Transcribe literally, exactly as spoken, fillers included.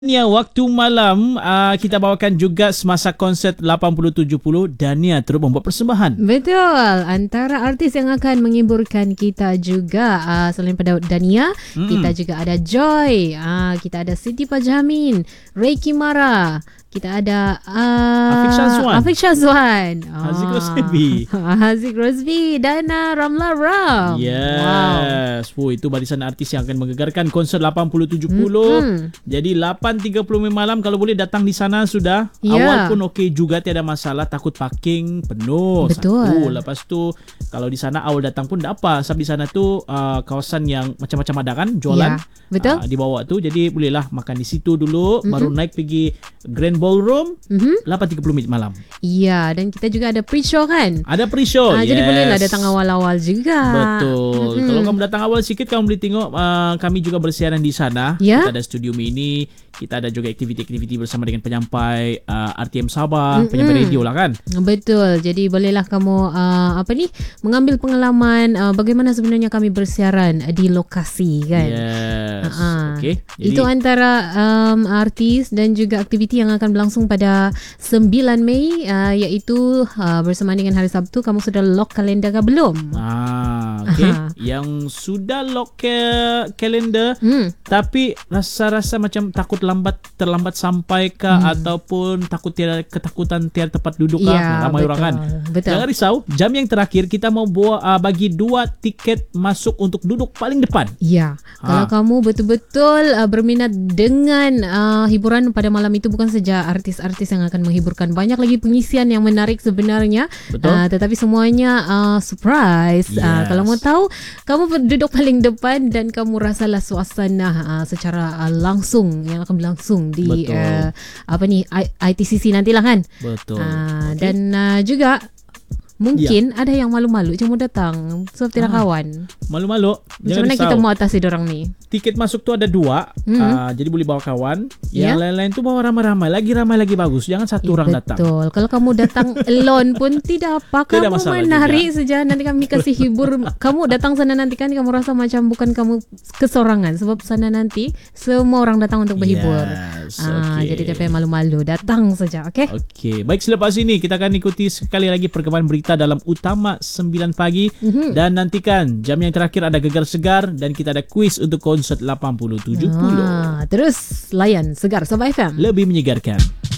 Dania, waktu malam uh, kita bawakan juga semasa konsert lapan puluh tujuh puluh. Dania terus membuat persembahan. Betul. Antara artis yang akan menghiburkan kita juga uh, selain pada Dania, mm. kita juga ada Joy, uh, kita ada Siti Pajamin, Ray Kimara, kita ada uh, Afiq Syazwan, Afiq Syazwan, oh. Haziq Rosbi, Haziq Rosbi dan uh, Ramla Ram. Yes, wow. Oh, itu barisan artis yang akan menggegarkan konsert lapan puluh tujuh puluh. Mm-hmm. Jadi lapan tiga puluh malam kalau boleh datang di sana sudah. Yeah. Awal pun okey juga, tiada masalah, takut parking penuh. Betul. Satu. Lepas tu kalau di sana awal datang pun tak apa, sebab di sana tu uh, kawasan yang macam-macam ada kan jualan. Yeah. Betul. Uh, di bawah tu, jadi bolehlah makan di situ dulu, mm-hmm. baru naik pergi Grand Ballroom, mm-hmm. lapan tiga puluh malam. Ya, dan kita juga ada pre-show kan? Ada pre-show, uh, yes. Jadi bolehlah datang awal-awal juga. Betul. Mm-hmm. Kalau kamu datang awal sikit, kamu boleh tengok uh, kami juga bersiaran di sana. Yeah. Kita ada studio mini, kita ada juga aktiviti-aktiviti bersama dengan penyampai uh, R T M Sabah, mm-hmm. penyampai radio lah kan? Betul. Jadi bolehlah kamu uh, apa ni mengambil pengalaman uh, bagaimana sebenarnya kami bersiaran di lokasi kan? Yes. Uh-huh. Okay. Jadi, itu antara um, artis dan juga aktiviti yang akan berlangsung pada sembilan Mei, uh, iaitu uh, bersamaan dengan hari Sabtu. Kamu sudah lock kalender ke belum? Ah, okay. Uh-huh. Yang sudah lock ke kalender, hmm. tapi rasa-rasa macam takut lambat terlambat sampai ke hmm. ataupun takut tiada ketakutan tiada tempat duduk lah. Ya, ramai betul. Orang kan. Betul. Jangan risau, jam yang terakhir kita mau buat uh, bagi dua tiket masuk untuk duduk paling depan. Ya. Ha. Kalau kamu betul-betul uh, berminat dengan uh, hiburan pada malam itu, bukan saja artis-artis yang akan menghiburkan, banyak lagi pengisian yang menarik sebenarnya. Betul. Uh, tetapi semuanya uh, surprise. Yes. Uh, kalau mau tahu, kamu duduk paling depan dan kamu rasalah suasana uh, secara uh, langsung yang akan berlangsung di uh, apa ni I T C C nantilah kan. Betul. Uh, okay. Dan uh, juga mungkin ya. Ada yang malu-malu macam mau datang sebab tidak ah, kawan. Malu-malu. Macam mana kita mau atasi dorang ni? Tiket masuk tu ada dua, mm-hmm. uh, jadi boleh bawa kawan. Yang yeah. lain-lain tu bawa ramai-ramai, lagi ramai lagi bagus. Jangan satu ya, orang betul. datang. Betul. Kalau kamu datang alone pun tidak apa. Kamu menarik saja. Nanti kami kasih hibur. Kamu datang sana nanti kan kamu rasa macam bukan kamu kesorangan, sebab sana nanti semua orang datang untuk berhibur. Yes, ah, okay. Jadi tak payah malu-malu, datang saja, okey? Okey. Baik, selepas ini kita akan ikuti sekali lagi perkembangan berita dalam Utama sembilan pagi, mm-hmm. dan nantikan jam yang terakhir ada Gegar Segar dan kita ada kuis untuk konsert lapan puluh tujuh puluh. Ah, terus layan Segar Sabah F M. Lebih menyegarkan.